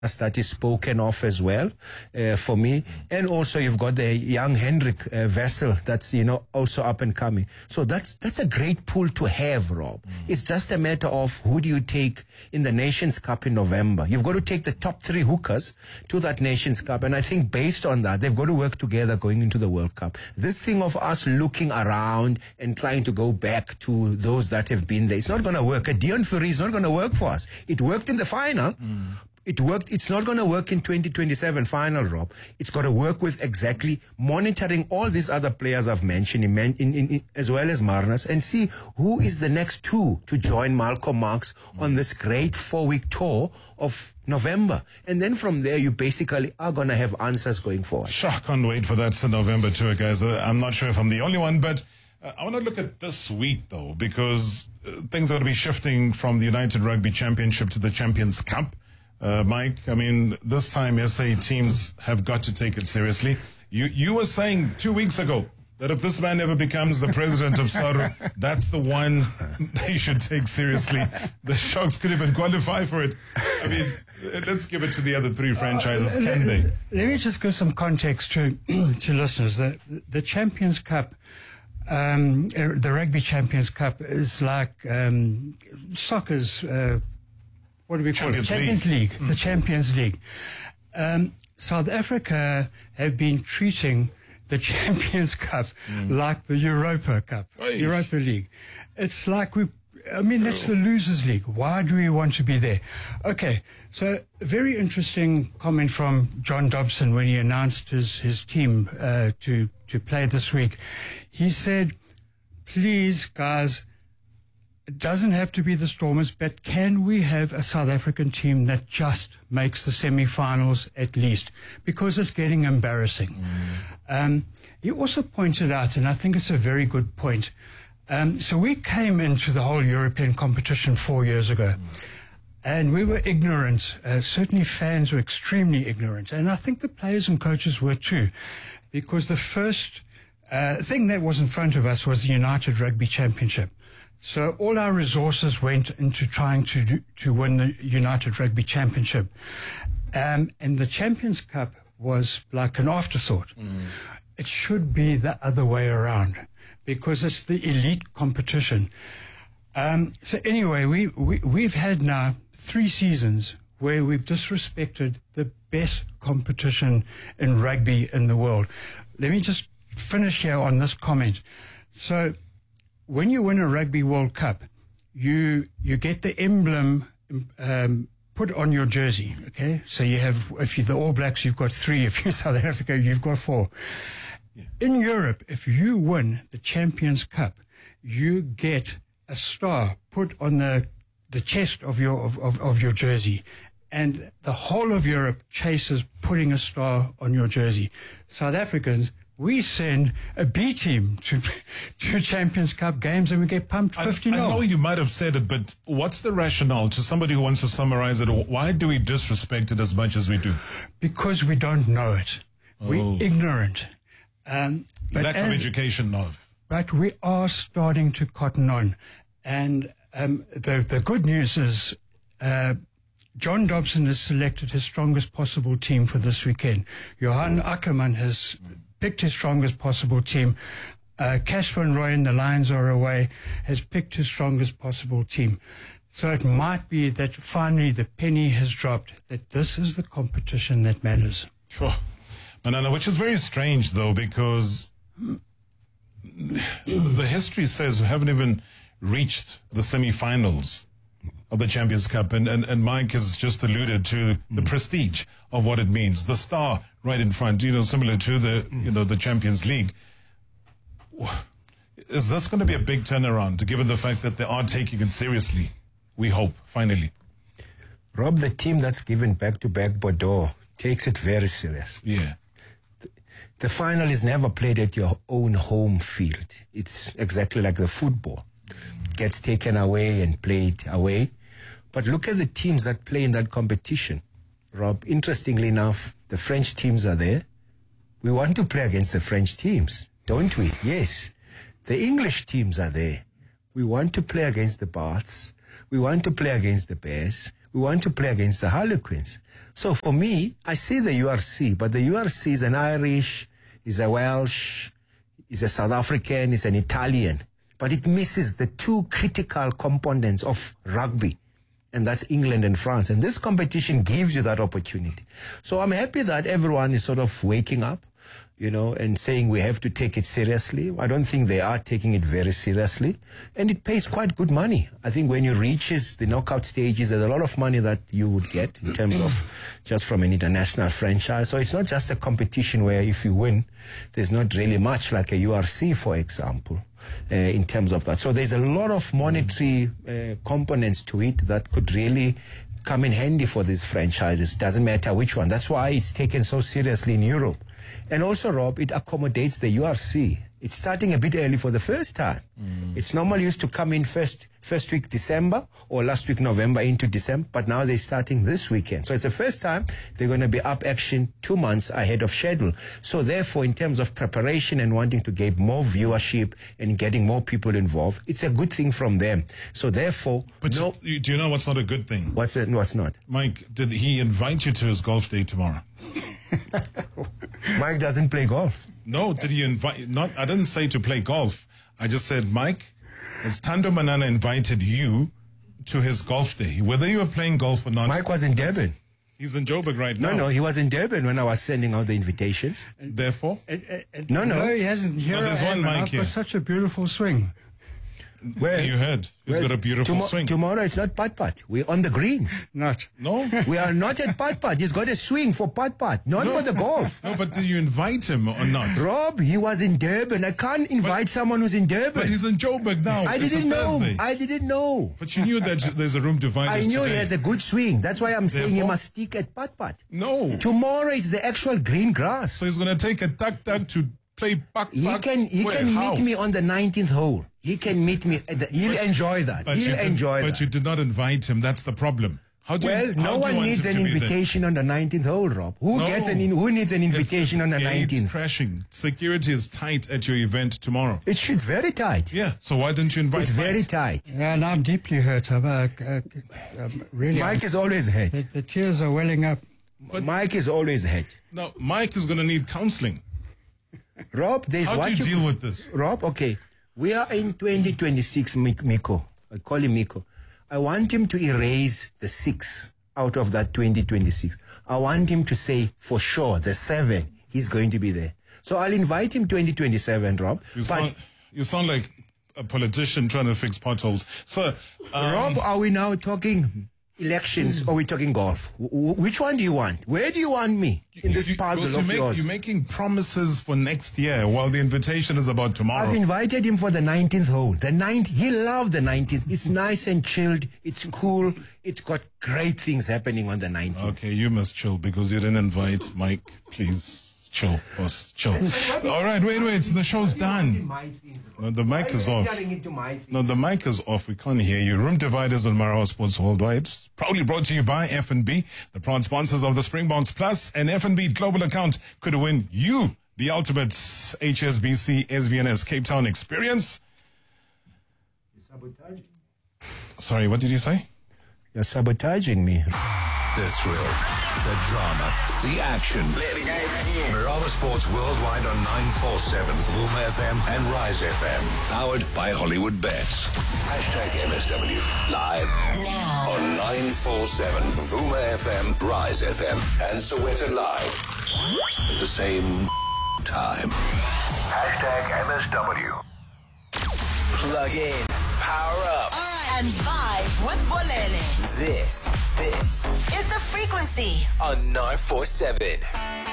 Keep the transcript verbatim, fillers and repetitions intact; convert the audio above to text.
that is spoken of as well uh, for me. And also you've got the young Hendrik uh, Vessel that's, you know, also up and coming. So that's that's a great pool to have, Rob. Mm. It's just a matter of who do you take in the Nations Cup in November. You've got to take the top three hookers to that Nations Cup. And I think based on that, they've got to work together going into the World Cup. This thing of us looking around and trying to go back to those that have been there, it's not going to work. A Dion Fury is not going to work for us. It worked in the final. Mm. It worked. It's not going to work in twenty twenty-seven final, Rob. It's got to work with exactly monitoring all these other players I've mentioned, in, in, in, as well as Marnus, and see who is the next two to join Malcolm Marx on this great four-week tour of November. And then from there, you basically are going to have answers going forward. Sure, can't wait for that November tour, guys. Uh, I'm not sure if I'm the only one, but uh, I want to look at this week, though, because uh, things are going to be shifting from the United Rugby Championship to the Champions Cup. Uh, Mike, I mean, this time S A teams have got to take it seriously. You you were saying two weeks ago that if this man ever becomes the president of SARU, that's the one they should take seriously. The Sharks could even qualify for it. I mean, let's give it to the other three franchises, uh, can they? Let me just give some context to to listeners. The, the Champions Cup, um, the Rugby Champions Cup is like um, soccer's... Uh, What do we call Champions it? Champions League. League. Mm. The Champions League. Um, South Africa have been treating the Champions Cup mm. like the Europa Cup, Oish. Europa League. It's like we, I mean, that's the Losers League. Why do we want to be there? Okay, so a very interesting comment from John Dobson when he announced his, his team uh, to, to play this week. He said, please, guys, it doesn't have to be the Stormers, but can we have a South African team that just makes the semi-finals at least? Because it's getting embarrassing. Mm. Um, he also pointed out, and I think it's a very good point, um, so we came into the whole European competition four years ago, mm. and we were ignorant. Uh, certainly fans were extremely ignorant, and I think the players and coaches were too, because the first uh, thing that was in front of us was the United Rugby Championship. So all our resources went into trying to do, to win the United Rugby Championship. Um, and the Champions Cup was like an afterthought. Mm. It should be the other way around because it's the elite competition. Um, so anyway, we, we, we've had now three seasons where we've disrespected the best competition in rugby in the world. Let me just finish here on this comment. So, when you win a Rugby World Cup, you you get the emblem um, put on your jersey, okay? So you have, if you're the All Blacks, you've got three. If you're South Africa, you've got four. Yeah. In Europe, if you win the Champions Cup, you get a star put on the the chest of your of, of, of your jersey. And the whole of Europe chases putting a star on your jersey. South Africans, we send a B team to to Champions Cup games and we get pumped fifty nil. I, I know you might have said it, but what's the rationale to somebody who wants to summarize it? Why do we disrespect it as much as we do? Because we don't know it. Oh. We're ignorant. Um, but Lack as, of education, no. But we are starting to cotton on. And um, the, the good news is uh, John Dobson has selected his strongest possible team for this weekend. Johan Ackermann has picked his strongest possible team. Uh, Cash van Rooyen, the Lions are away, has picked his strongest possible team. So it might be that finally the penny has dropped, that this is the competition that matters. Sure. Manana, which is very strange, though, because the history says we haven't even reached the semi-finals of the Champions Cup, and, and, and Mike has just alluded to the prestige of what it means. The star right in front, you know, similar to the, you know, the Champions League. Is this going to be a big turnaround, given the fact that they are taking it seriously? We hope, finally. Rob, the team that's given back-to-back Bordeaux takes it very serious. Yeah. The, the final is never played at your own home field. It's exactly like the football. It gets taken away and played away. But look at the teams that play in that competition. Rob, interestingly enough, the French teams are there. We want to play against the French teams, don't we? Yes. The English teams are there. We want to play against the Baths. We want to play against the Bears. We want to play against the Harlequins. So for me, I see the U R C, but the U R C is an Irish, is a Welsh, is a South African, is an Italian. But it misses the two critical components of rugby, and that's England and France. And this competition gives you that opportunity. So I'm happy that everyone is sort of waking up, you know, and saying we have to take it seriously. I don't think they are taking it very seriously. And it pays quite good money. I think when you reaches the knockout stages, there's a lot of money that you would get in terms of just from an international franchise. So it's not just a competition where if you win, there's not really much like a U R C, for example. Uh, in terms of that. So there's a lot of monetary uh, components to it that could really come in handy for these franchises. Doesn't matter which one. That's why it's taken so seriously in Europe. And also, Rob, it accommodates the U R C. It's starting a bit early for the first time. Mm. It's normally used to come in first first week December or last week November into December, but now they're starting this weekend. So it's the first time they're going to be up action two months ahead of schedule. So therefore, in terms of preparation and wanting to get more viewership and getting more people involved, it's a good thing from them. So therefore, but no, you, do you know what's not a good thing? What's it? What's not? Mike, did he invite you to his golf day tomorrow? Mike doesn't play golf. No, did he invite? Not. I didn't say to play golf. I just said, Mike, has Thando Manana invited you to his golf day? Whether you were playing golf or not. Mike was in Durban. He's in Joburg right now. No, no, he was in Durban when I was sending out the invitations. Therefore? Uh, uh, uh, no, no. No, he hasn't. Here no, there's I one am, Mike I've here. got such a beautiful swing. Where? You heard. He's well, got a beautiful tomo- swing. Tomorrow it's not putt-putt. We're on the greens. Not. No? We are not at putt-putt. He's got a swing for putt-putt, not no. for the golf. No, but did you invite him or not? Rob, he was in Durban. I can't invite but, someone who's in Durban. But he's in Joburg now. I it's didn't know. Thursday. I didn't know. But you knew that there's a room divided. I knew today. he has a good swing. That's why I'm saying Therefore, he must stick at putt-putt. No. Tomorrow is the actual green grass. So he's going to take a tuck-tuck to play puck-puck. He can, he Where? can How? meet me on the nineteenth hole. He can meet me. At the, he'll but, enjoy that. But He'll did, enjoy but that. But you did not invite him. That's the problem. How do well, you, no how one do you needs want an him to be invitation on the nineteenth hole, Rob. Who No. gets an in, Who needs an invitation it's, it's on the nineteenth? crashing. Security is tight at your event tomorrow. It's, it's very tight. Yeah. So why didn't you invite? It's Mike? very tight. Yeah, and I'm deeply hurt. I'm, uh, uh, um, really. Mike is always ahead. The, the tears are welling up. But, Mike is always ahead. No, Mike is going to need counseling. Rob, there's How what do you, you deal with this? Rob, okay. We are in twenty twenty-six, Miko. I call him Miko. I want him to erase the six out of that twenty twenty-six. I want him to say, for sure, the seven, he's going to be there. So I'll invite him twenty twenty-seven, Rob. You but sound, you sound like a politician trying to fix potholes. So, um, Rob, are we now talking elections or are we talking golf? W- w- which one do you want? Where do you want me in this you, puzzle you of make, yours? You're making promises for next year while the invitation is about tomorrow. I've invited him for the nineteenth hole. The ninth, he loved the nineteenth. It's nice and chilled. It's cool. It's got great things happening on the nineteenth. Okay, you must chill because you didn't invite Mike. Please chill, boss. Chill. All right, wait, wait. The show's done. No, the mic is off. No, the mic is off. We can't hear you. Room Dividers on Marawa Sports Worldwide. Proudly brought to you by F and B, the proud sponsors of the Springboks Plus, and F and B Global Account could win you the ultimate H S B C S V N S Cape Town experience. Sorry, what did you say? You're sabotaging me. The thrill, the drama, the action. Marawa Sports Worldwide on nine forty-seven, Vuma F M and Rise F M. Powered by Hollywood Bets. Hashtag M S W. Live now on nine forty-seven, Vuma F M, Rise F M, and Soweto Live. At the same time. Hashtag M S W. Plug in, power up, and vibe with Bolele. This, this is The Frequency on nine forty-seven.